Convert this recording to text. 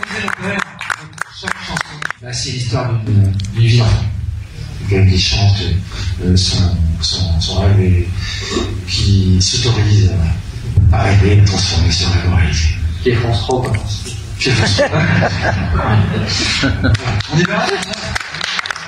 Chaque chanson, bah, c'est l'histoire d'une vie d'enfant. Quelqu'un qui chante son rêve et qui s'autorise à rêver et transformer son rêve en réalité. Qui est France 3 ou pas? On y va.